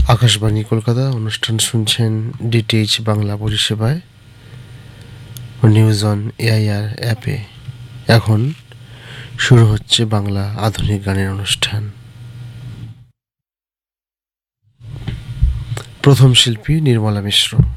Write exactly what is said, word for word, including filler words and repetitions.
আকাশবাণী কলকাতা অনুষ্ঠান শুনছেন ডিটিএইচ বাংলা পরিষেবায় ও নিউজ অন এআইআর অ্যাপে। এখন শুরু হচ্ছে বাংলা আধুনিক গানের অনুষ্ঠান। প্রথম শিল্পী নির্মলা মিশ্র।